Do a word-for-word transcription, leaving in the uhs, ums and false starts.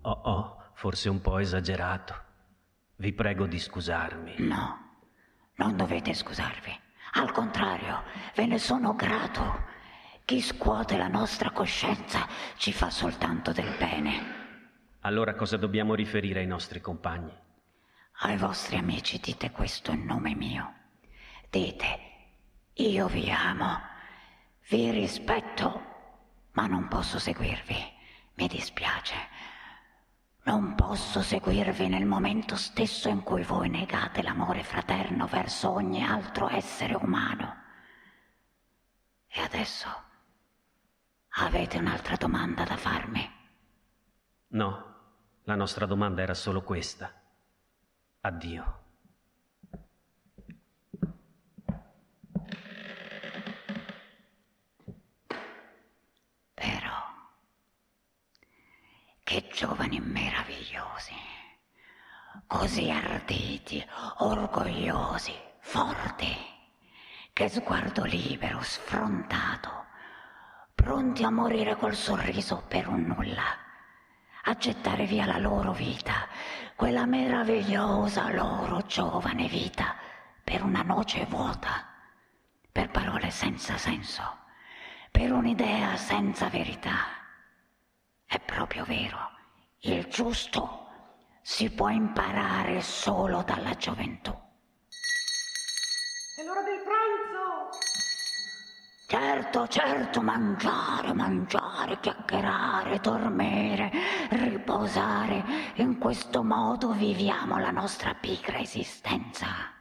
Oh, oh, forse un po' esagerato. Vi prego di scusarmi. No, non dovete scusarvi. Al contrario, ve ne sono grato. Chi scuote la nostra coscienza ci fa soltanto del bene. Allora cosa dobbiamo riferire ai nostri compagni? Ai vostri amici dite questo in nome mio. Dite, io vi amo, vi rispetto, ma non posso seguirvi. Mi dispiace. Non posso seguirvi nel momento stesso in cui voi negate l'amore fraterno verso ogni altro essere umano. E adesso avete un'altra domanda da farmi? No, la nostra domanda era solo questa. Addio. Però, che giovani meravigliosi, così arditi, orgogliosi, forti, che sguardo libero, sfrontato, pronti a morire col sorriso per un nulla, a gettare via la loro vita, quella meravigliosa loro giovane vita, per una noce vuota, per parole senza senso, per un'idea senza verità. È proprio vero, il giusto si può imparare solo dalla gioventù. È l'ora del pranzo! Certo, certo, mangiare, mangiare, chiacchierare, dormire, riposare. In questo modo viviamo la nostra pigra esistenza.